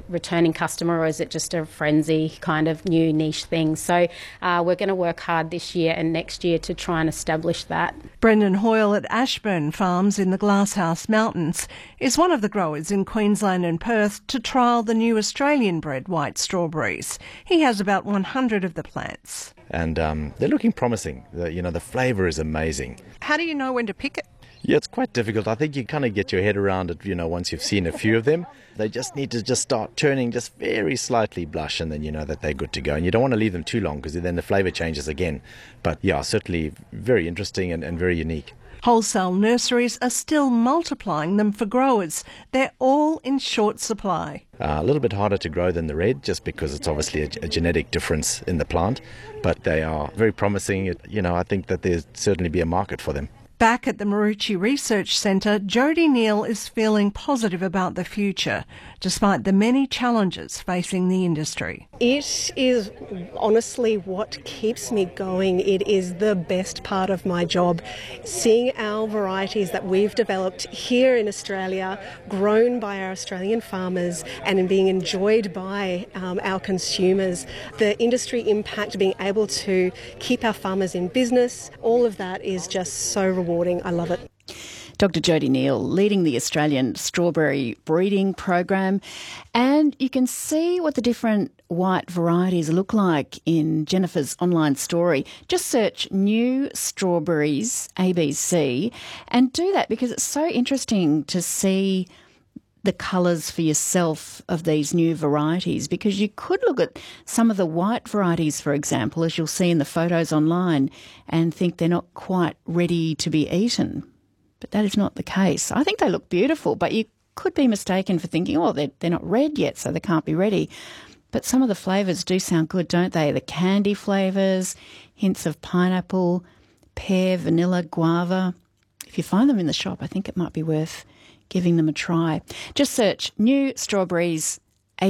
returning customer, or is it just a frenzy kind of new niche thing? So we're going to work hard this year and next year to try and establish that. Brendan Hoyle at Ashburn Farms in the Glasshouse Mountains is one of the growers in Queensland and Perth to trial the new Australian-bred white strawberries. He has about 100 of the plants. And they're looking promising. The flavour is amazing. How do you know when to pick it? Yeah, it's quite difficult. I think you kind of get your head around it, once you've seen a few of them. They just need to just start turning just very slightly blush, and then you know that they're good to go. And you don't want to leave them too long because then the flavour changes again. But yeah, certainly very interesting and very unique. Wholesale nurseries are still multiplying them for growers. They're all in short supply. A little bit harder to grow than the red, just because it's obviously a genetic difference in the plant. But they are very promising. I think that there'll certainly be a market for them. Back at the Maroochy Research Centre, Jody Neal is feeling positive about the future, despite the many challenges facing the industry. It is honestly what keeps me going. It is the best part of my job, seeing our varieties that we've developed here in Australia, grown by our Australian farmers and being enjoyed by our consumers. The industry impact, being able to keep our farmers in business, all of that is just so rewarding. I love it. Dr. Jody Neal leading the Australian strawberry breeding program, and you can see what the different white varieties look like in Jennifer's online story. Just search new strawberries ABC and do that, because it's so interesting to see the colours for yourself of these new varieties, because you could look at some of the white varieties, for example, as you'll see in the photos online, and think they're not quite ready to be eaten. But that is not the case. I think they look beautiful, but you could be mistaken for thinking, they're not red yet, so they can't be ready. But some of the flavours do sound good, don't they? The candy flavours, hints of pineapple, pear, vanilla, guava. If you find them in the shop, I think it might be worth giving them a try. Just search new strawberries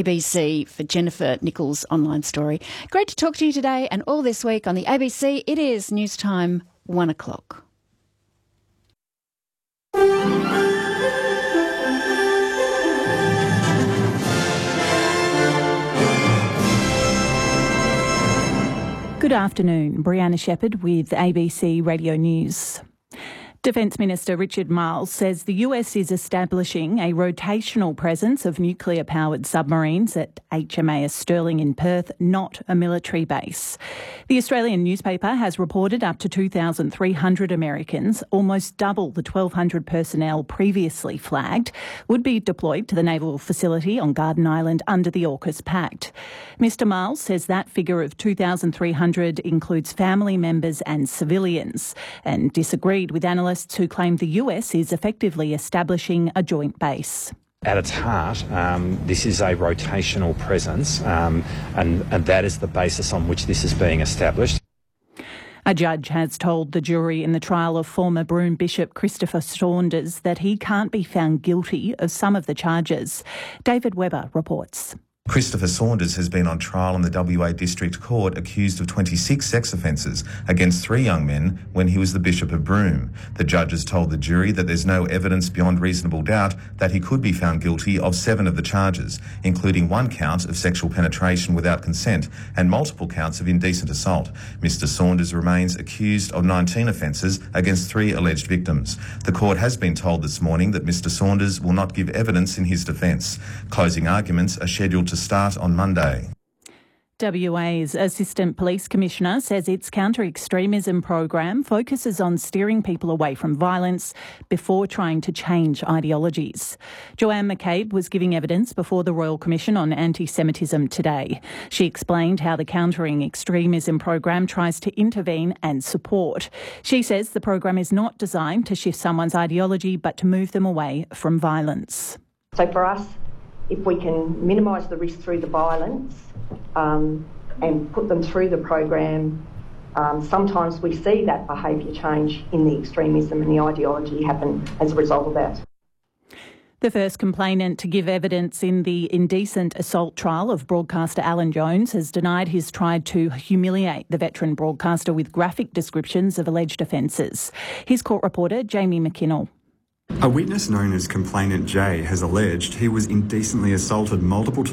ABC for Jennifer Nichols' online story. Great to talk to you today and all this week on the ABC. It is news time, 1 o'clock. Good afternoon. Brianna Shepherd with ABC Radio News. Defence Minister Richard Marles says the US is establishing a rotational presence of nuclear-powered submarines at HMAS Stirling in Perth, not a military base. The Australian newspaper has reported up to 2,300 Americans, almost double the 1,200 personnel previously flagged, would be deployed to the naval facility on Garden Island under the AUKUS Pact. Mr Marles says that figure of 2,300 includes family members and civilians, and disagreed with analysts who claim the US is effectively establishing a joint base. At its heart, this is a rotational presence, and that is the basis on which this is being established. A judge has told the jury in the trial of former Broome Bishop Christopher Saunders that he can't be found guilty of some of the charges. David Webber reports. Christopher Saunders has been on trial in the WA District Court accused of 26 sex offences against 3 young men when he was the Bishop of Broome. The judges told the jury that there's no evidence beyond reasonable doubt that he could be found guilty of 7 of the charges, including 1 count of sexual penetration without consent and multiple counts of indecent assault. Mr Saunders remains accused of 19 offences against 3 alleged victims. The court has been told this morning that Mr Saunders will not give evidence in his defence. Closing arguments are scheduled to start on Monday. WA's Assistant Police Commissioner says its counter-extremism program focuses on steering people away from violence before trying to change ideologies. Joanne McCabe was giving evidence before the Royal Commission on Anti-Semitism today. She explained how the Countering Extremism program tries to intervene and support. She says the program is not designed to shift someone's ideology, but to move them away from violence. So for us, if we can minimise the risk through the violence and put them through the program, sometimes we see that behaviour change in the extremism and the ideology happen as a result of that. The first complainant to give evidence in the indecent assault trial of broadcaster Alan Jones has denied he's tried to humiliate the veteran broadcaster with graphic descriptions of alleged offences. His court reporter, Jamie McKinnell. A witness known as Complainant J has alleged he was indecently assaulted multiple